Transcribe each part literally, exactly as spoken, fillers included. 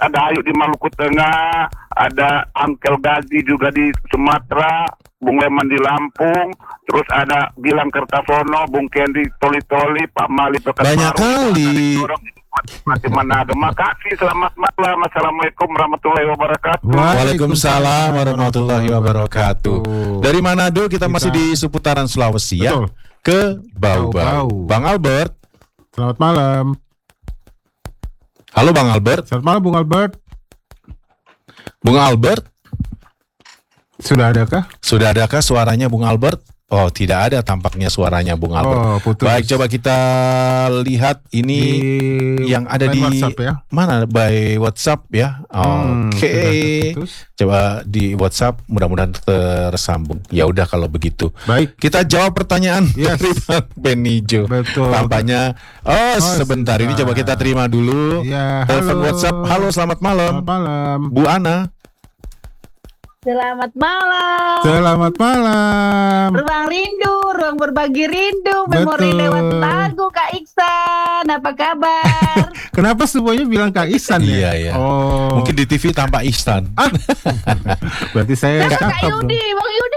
ada Ayu di Maluku Tengah, ada Angkel Gazi juga di Sumatera, Bung Leman di Lampung, terus ada Gilang Kertasono, Bung Kendi Toli-Toli, Pak Mali Pekanbaru. Banyak kali. Masih Manado. Makasih, selamat malam. Assalamualaikum warahmatullahi wabarakatuh. Waalaikumsalam warahmatullahi wabarakatuh. Dari Manado kita, kita masih di seputaran Sulawesi ya. Betul. Ke Bau-Bau. Bang Albert. Selamat malam. Halo Bang Albert. Selamat malam Bung Albert. Bung Albert. Sudah adakah? Sudah adakah suaranya Bung Albert? Oh, tidak ada tampaknya suaranya Bung Albert. Oh, putus. Baik, coba kita lihat ini di yang ada di WhatsApp ya? Mana by WhatsApp ya. Hmm, Oke. Okay. Coba di WhatsApp, mudah-mudahan tersambung. Ya udah kalau begitu. Baik. Kita jawab pertanyaan yes. dari Bang Benijo. Betul. Tampaknya oh, oh sebentar sebentar ini coba kita terima dulu. Ya, telepon WhatsApp. Halo, selamat malam. Selamat malam. Bu Ana. Selamat malam. Selamat malam. Ruang rindu, ruang berbagi rindu, memori lewat lagu Kak Iksan. Apa kabar? Kenapa semuanya bilang Kak Ihsan ya? Iya, iya. Oh. Mungkin di T V tampak Ihsan. Ah. Berarti saya Kak Yudi, Bang Yudi.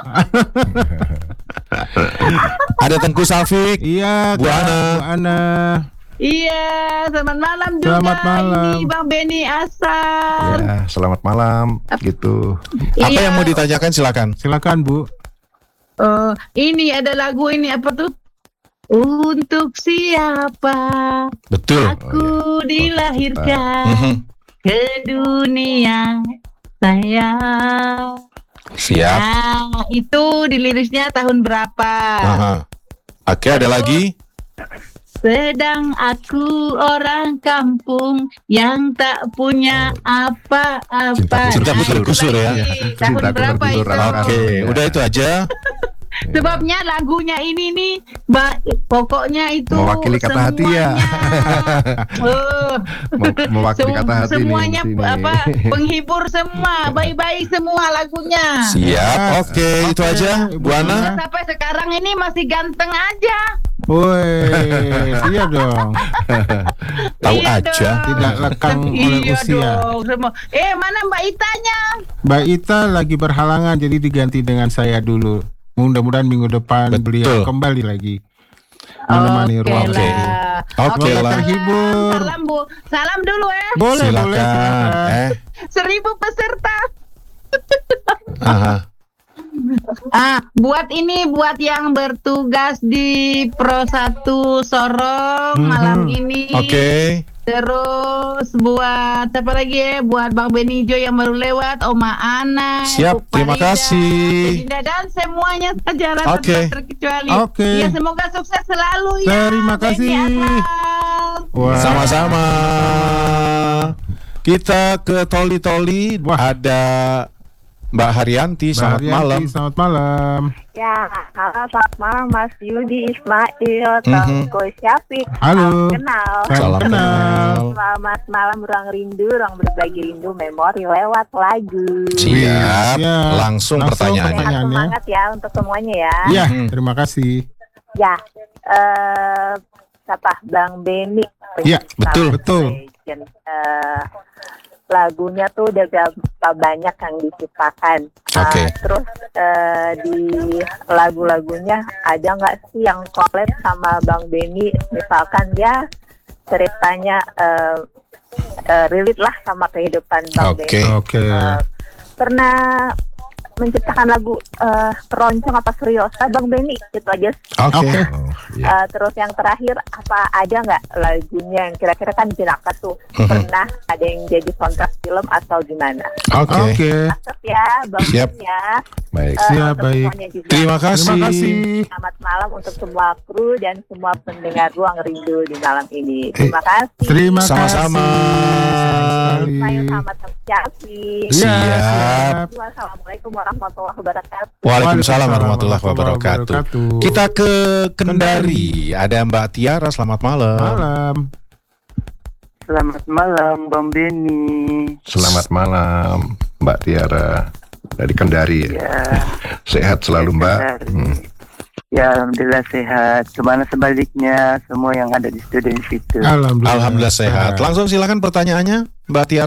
Ada Tengku Safik. Iya, Bu Ana. Bu Ana. Iya, selamat malam juga. Selamat malam. Ini Bang Beni Asar. Ya, selamat malam. Gitu. Apa iya. yang mau ditanyakan silakan. Silakan Bu. Oh, ini ada lagu ini apa tuh? Untuk siapa? Betul. Aku oh, ya. dilahirkan oh, ke dunia sayang. Siap. Nah, itu di liriknya tahun berapa? Aha. Oke, ada lagi. Sedang aku orang kampung yang tak punya apa-apa. Cinta putar kusur ya. Tahun berapa itu? Oke, udah itu aja. Sebabnya lagunya ini nih, ba- pokoknya itu mewakili kata hati ya. Oh, mewakili Sem- kata hati semuanya nih, apa penghibur semua, baik-baik semua lagunya. Siap, oke, okay, itu aja Bu Ana. Sampai sekarang ini masih ganteng aja. Woi, iya dong. Tahu iya aja, dong. Tidak lekang oleh iya usia. Dong, semua. Eh, mana Mbak Itanya? Mbak Ita lagi berhalangan, jadi diganti dengan saya dulu. Mudah-mudahan minggu depan Betul. beliau kembali lagi menemani Oke ruang. lah. Oke Oke lah. terhibur. Salam Bu, salam dulu ya. Boleh, Silakan. boleh. Silakan. Eh, Seribu peserta. aha. Ah, buat ini buat yang bertugas di Pro satu Sorong Mhm. malam ini. Oke. Terus buat apa lagi ya? Buat Bang Benijo yang baru lewat, Oma Ana, Siap, Bu terima Farida, kasih. Dinda, dan semuanya saja Oke. terkecuali. Oke. Ya, semoga sukses selalu ya. Terima kasih. Beni Asal. Wah. Sama-sama. Kita ke Toli-Toli. Wah. Ada Mbak Haryanti. Mbak Selamat Haryanti, malam. Selamat malam. Ya, halo selamat malam Mas Yudi Ismail, Mhm. Tengku Syafiq. Halo. Salam kenal. Salam Salam kenal. Selamat malam ruang rindu, ruang berbagi rindu, memori lewat lagu. Siap. Siap. Langsung, Langsung pertanyaannya. Sehat pertanyaannya. semangat ya untuk semuanya ya. Iya, Mhm. terima kasih. Ya, eh siapa? Bang Beni. Iya, betul, Salah betul. legend. Eh, lagunya tuh udah berapa banyak yang diciptakan. Oke. Uh, terus uh, di lagu-lagunya ada nggak sih yang collab sama Bang Beni? Misalkan dia ceritanya uh, uh, relate lah sama kehidupan Bang Oke. Beni. Oke. Uh, pernah menciptakan lagu uh, keroncong apa seriosa Bang Beni? Itu aja. Oke. Oke. Oh, ya. Uh, terus yang terakhir, apa ada nggak lagunya yang kira-kira kan jenaka tuh Mhm. pernah ada yang jadi soundtrack film atau gimana? Oke. Oke. Cakep ya Bang Siap. Beni ya. Baik. Uh, Siap, untuk baik. semuanya juga. Terima kasih. Terima kasih. Selamat malam untuk semua kru dan semua pendengar Ruang Rindu di malam ini. Terima kasih. Terima Sama-sama. kasih. Saya sama Syafiq. Iya, Siap. siap. Assalamualaikum warahmatullahi wabarakatuh. Waalaikumsalam warahmatullahi wabarakatuh. Kita ke Kendari. Ada Mbak Tiara. Selamat malam. Malam. Selamat malam Bang Beni. Selamat malam Mbak Tiara dari Kendari. Ya, Sehat selalu Mbak. Kendari. Hmm. Ya, alhamdulillah sehat. Kemana sebaliknya semua yang ada di studio di situ. Alhamdulillah. Alhamdulillah sehat. Langsung silakan pertanyaannya Mbak Tiara.